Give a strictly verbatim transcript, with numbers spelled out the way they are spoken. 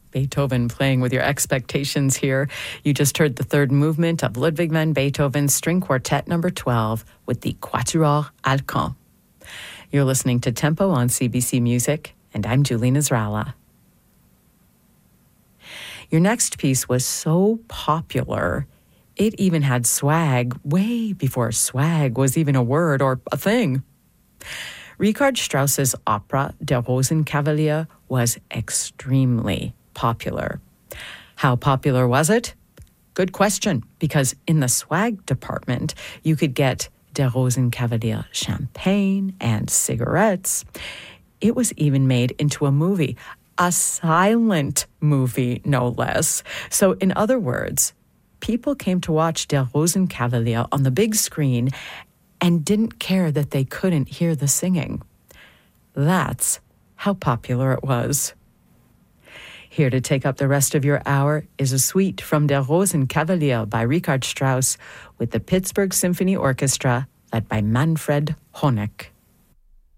Beethoven playing with your expectations here. You just heard the third movement of Ludwig van Beethoven's String Quartet number twelve with the Quatuor Alcan. You're listening to Tempo on C B C Music, and I'm Julie Nasrallah. Your next piece was so popular, it even had swag way before swag was even a word or a thing. Richard Strauss's opera Der Rosenkavalier was extremely popular. How popular was it? Good question, because in the swag department, you could get Der Rosenkavalier champagne and cigarettes. It was even made into a movie, a silent movie, no less. So in other words, people came to watch Der Rosenkavalier on the big screen and didn't care that they couldn't hear the singing. That's how popular it was. Here to take up the rest of your hour is a suite from Der Rosenkavalier by Richard Strauss with the Pittsburgh Symphony Orchestra led by Manfred Honeck.